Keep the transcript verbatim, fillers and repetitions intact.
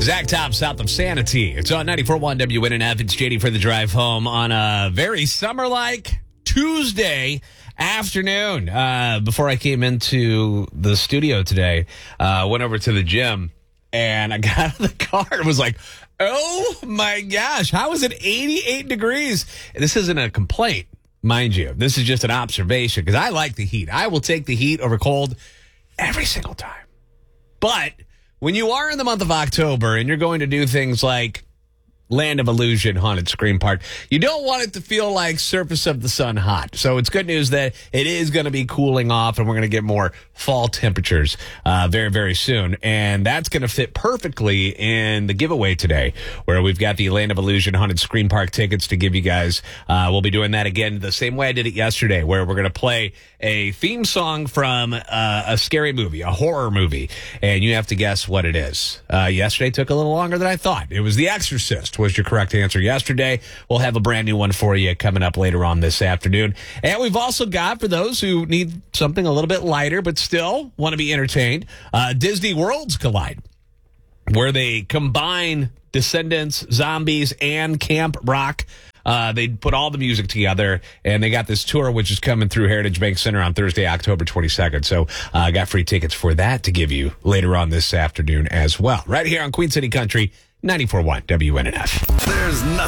Zach Top, south of Sanity. It's on ninety-four point one W N N F. It's J D for the drive home on a very summer-like Tuesday afternoon. Uh, before I came into the studio today, I uh, went over to the gym, and I got out of the car and was like, oh, my gosh, how is it eighty-eight degrees? This isn't a complaint, mind you. This is just an observation, because I like the heat. I will take the heat over cold every single time. But when you are in the month of October and you're going to do things like Land of Illusion Haunted Scream Park, you don't want it to feel like Surface of the Sun hot. So it's good news that it is going to be cooling off, and we're going to get more fall temperatures uh, very, very soon. And that's going to fit perfectly in the giveaway today, where we've got the Land of Illusion Haunted Scream Park tickets to give you guys. Uh, we'll be doing that again the same way I did it yesterday, where we're going to play a theme song from uh, a scary movie, a horror movie, and you have to guess what it is. Uh, yesterday took a little longer than I thought. It was The Exorcist was your correct answer yesterday. We'll have a brand new one for you coming up later on this afternoon. And we've also got, for those who need something a little bit lighter but still want to be entertained, uh, Disney Worlds Collide, where they combine Descendants, Zombies, and Camp Rock. Uh, they put all the music together, and they got this tour, which is coming through Heritage Bank Center on Thursday, October twenty-second. So I uh, got free tickets for that to give you later on this afternoon as well. Right here on Queen City Country, ninety-four point one W N N F. There's nothing